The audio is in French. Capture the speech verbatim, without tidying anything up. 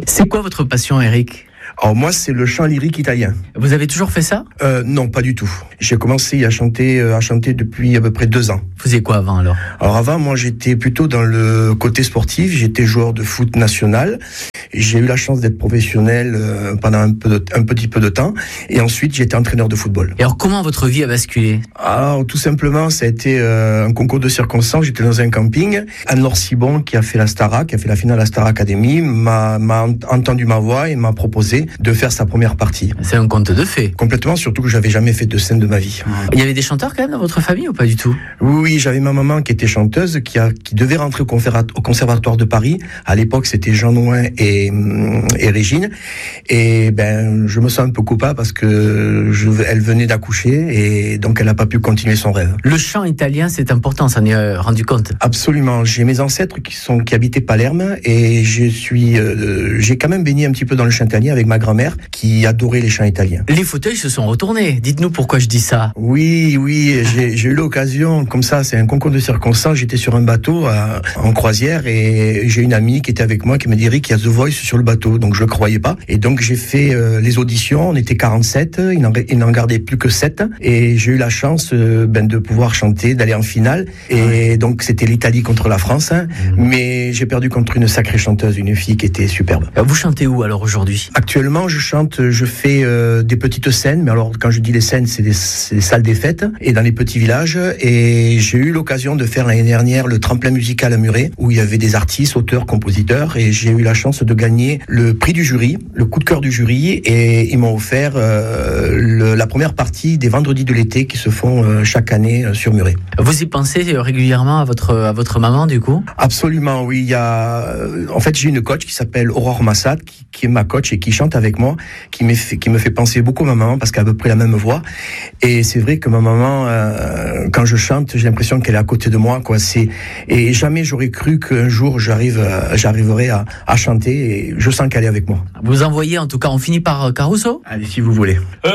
C'est quoi votre passion, Eric ? Alors moi, c'est le chant lyrique italien. Vous avez toujours fait ça ? euh, Non, pas du tout. J'ai commencé à chanter, à chanter depuis à peu près deux ans. Vous faisiez quoi avant alors ? Alors avant, moi, j'étais plutôt dans le côté sportif. J'étais joueur de foot national. J'ai eu la chance d'être professionnel euh, pendant un, peu de, un petit peu de temps. Et ensuite, j'étais entraîneur de football. Et alors, comment votre vie a basculé ? Ah, tout simplement, ça a été euh, un concours de circonstances. J'étais dans un camping. Anne-Laure Cibon, qui a fait la Starac, qui a fait la finale à la Star Academy, m'a, m'a entendu ma voix et m'a proposé de faire sa première partie. C'est un conte de fées. Complètement, surtout que j'avais jamais fait de scène de ma vie. Il y avait des chanteurs quand même dans votre famille ou pas du tout ? Oui, oui, j'avais ma maman qui était chanteuse, qui, a, qui devait rentrer au, conférat- au conservatoire de Paris. À l'époque, c'était Jean Nouin et, et Régine. Et ben, je me sens un peu coupable parce que je, elle venait d'accoucher et donc elle n'a pas pu continuer son rêve. Le chant italien, c'est important, ça en est rendu compte. Absolument. J'ai mes ancêtres qui sont qui habitaient Palerme et je suis, euh, j'ai quand même baigné un petit peu dans le chant italien avec ma grand-mère qui adorait les chants italiens. Les fauteuils se sont retournés. Dites-nous pourquoi je dis ça. Oui, oui, j'ai, j'ai eu l'occasion, comme ça, c'est un concours de circonstances. J'étais sur un bateau à, en croisière et j'ai une amie qui était avec moi qui m'a dit Rick, il y a The Voice sur le bateau. Donc je le croyais pas. Et donc j'ai fait euh, les auditions. On était quarante-sept. Il n'en, il n'en gardait plus que sept. Et j'ai eu la chance euh, ben, de pouvoir chanter, d'aller en finale. Et ouais. Donc c'était l'Italie contre la France. Hein. Mmh. Mais j'ai perdu contre une sacrée chanteuse, une fille qui était superbe. Vous chantez où alors aujourd'hui ? Actuellement, je chante, je fais euh, des petites scènes, mais alors quand je dis les scènes, c'est des, c'est des salles des fêtes et dans les petits villages. Et j'ai eu l'occasion de faire l'année dernière le tremplin musical à Muret, où il y avait des artistes, auteurs, compositeurs, et j'ai eu la chance de gagner le prix du jury, le coup de cœur du jury, et ils m'ont offert euh, le, la première partie des vendredis de l'été qui se font euh, chaque année euh, sur Muret. Vous y pensez régulièrement à votre à votre maman du coup ? Absolument, oui. Il y a, en fait, j'ai une coach qui s'appelle Aurore Massad, qui, qui est ma coach et qui chante avec moi, qui me fait, qui me fait penser beaucoup à ma maman parce qu'elle a à peu près la même voix. Et c'est vrai que ma maman, euh, quand je chante, j'ai l'impression qu'elle est à côté de moi, quoi. C'est, et jamais j'aurais cru qu'un jour j'arrive, euh, j'arriverai à, à chanter et je sens qu'elle est avec moi. Vous envoyez, en tout cas, on finit par Caruso ? Allez, si vous voulez.